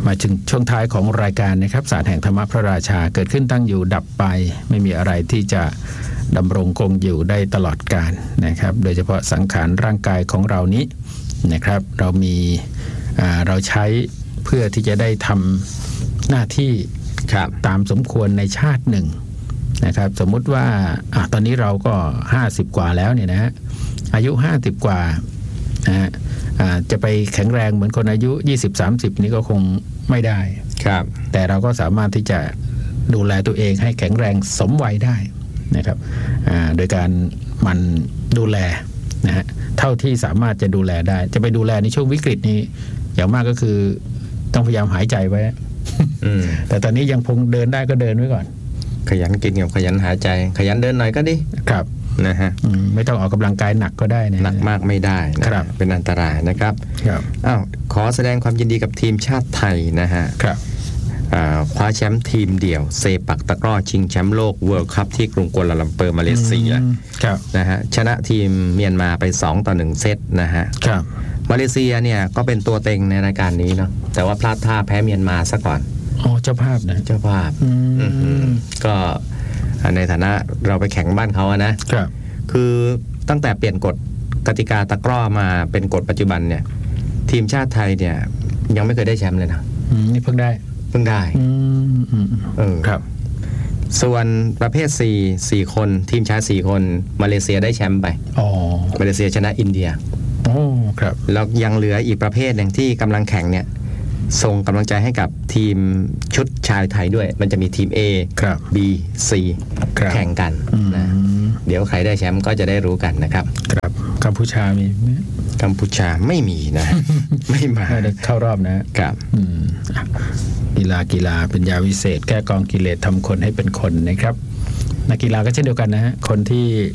มาถึงช่วงท้ายของรายการนะครับศาสตร์แห่งธรรมะพระราชาเกิดขึ้นตั้งอยู่ดับไปไม่มีอะไรที่จะดำรงคงอยู่ได้ตลอดกาลนะครับโดยเฉพาะสังขารร่างกายของเรานี้นะครับเราใช้เพื่อที่จะได้ทำหน้าที่ตามสมควรในชาติหนึ่งนะครับสมมุติว่าตอนนี้เราก็50กว่าแล้วเนี่ยนะฮะอายุ50กว่านะฮะจะไปแข็งแรงเหมือนคนอายุ20-30นี่ก็คงไม่ได้ครับแต่เราก็สามารถที่จะดูแลตัวเองให้แข็งแรงสมวัยได้นะครับโดยการมันดูแลนะฮะเท่าที่สามารถจะดูแลได้จะไปดูแลในช่วงวิกฤตนี้อย่างมากก็คือต้องพยายามหายใจไว้ แต่ตอนนี้ยังคงเดินได้ก็เดินไว้ก่อนขยันกินกับขยันหายใจขยันเดินหน่อยก็ดีครับนะฮะไม่ต้องออกกำลังกายหนักก็ได้นะหนักมากไม่ได้นะครับเป็นอันตรายนะครับขอแสดงความยินดีกับทีมชาติไทยนะฮะคว้าแชมป์ทีมเดี่ยวเซปักตะกร้อชิงแชมป์โลกเวิลด์คัพที่กรุงกัวลาลัมเปอร์มาเลเซียนะฮะชนะทีมเมียนมาไป2-1เซตนะฮะมาเลเซียเนี่ยก็เป็นตัวเต็งในรายการนี้เนาะแต่ว่าพลาดท่าแพ้เมียนมาซะก่อนเจ้าภาพนะเจ้าภาพก็ในฐานะเราไปแข่งบ้านเขาอะนะคือตั้งแต่เปลี่ยนกฎกติกาตะกร้อมาเป็นกฎปัจจุบันเนี่ยทีมชาติไทยเนี่ยยังไม่เคยได้แชมป์เลยนะนี่เพิ่งได้ครับส่วนประเภท4คนทีมชาย4คนมาเลเซียได้แชมป์ไปมาเลเซียชนะอินเดียครับแล้วยังเหลืออีกประเภทหนึ่งที่กำลังแข่งเนี่ยส่งกำลังใจให้กับทีมชุดชายไทยด้วยมันจะมีทีม A B C แข่งกันนะเดี๋ยวใครได้แชมป์ก็จะได้รู้กันนะครับครับกัมพูชามีไหมกัมพูชาไม่มีนะ ไม่มาเข้ารอบนะครับกีฬาเป็นยาวิเศษแก้กองกิเลสทำคนให้เป็นคนนะครับนักกีฬาก็เช่นเดียวกันนะฮะคนที่